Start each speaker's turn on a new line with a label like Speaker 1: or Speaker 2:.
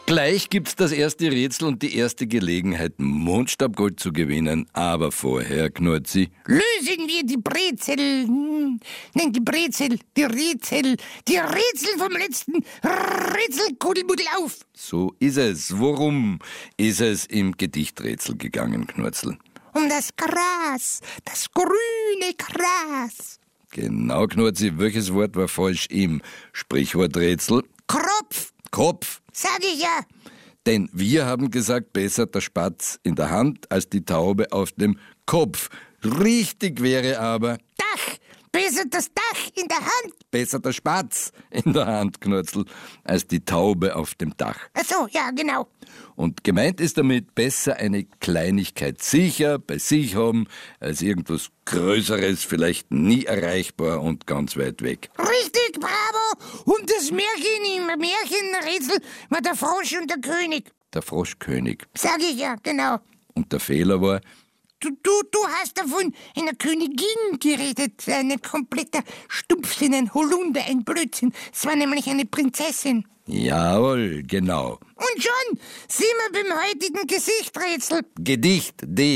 Speaker 1: Gleich gibt's das erste Rätsel und die erste Gelegenheit, Mondstabgold zu gewinnen. Aber vorher, Knurzi.
Speaker 2: Lösen wir die Brezel. Nein, die Brezel, die Rätsel vom letzten Rätselkuddelmuddel auf.
Speaker 1: So ist es. Worum ist es im Gedichträtsel gegangen, Knurzel?
Speaker 2: Um das Gras, das grüne Gras.
Speaker 1: Genau, Knurzi. Welches Wort war falsch im Sprichworträtsel?
Speaker 2: Kropf,
Speaker 1: Kopf.
Speaker 2: sag ich ja.
Speaker 1: Denn wir haben gesagt, besser der Spatz in der Hand als die Taube auf dem Kopf. Richtig wäre aber
Speaker 2: Dach, besser das Dach in der Hand.
Speaker 1: besser der Spatz in der Hand, Knurzel, als die Taube auf dem Dach.
Speaker 2: Ach so, ja, genau.
Speaker 1: Und gemeint ist damit besser eine Kleinigkeit sicher bei sich haben, als irgendwas Größeres, vielleicht nie erreichbar und ganz weit weg.
Speaker 2: Richtig, bravo. Und das Märchen im Märchenrätsel war der Frosch und der König.
Speaker 1: Der Froschkönig.
Speaker 2: Sag ich ja, genau.
Speaker 1: Und der Fehler war,
Speaker 2: Du hast davon einer Königin geredet, eine kompletter Stumpfsinn, ein Holunder, ein Blödsinn. Es war nämlich eine Prinzessin.
Speaker 1: jawohl, genau.
Speaker 2: Und schon sind wir beim heutigen Gesichträtsel.
Speaker 1: Gedicht, D.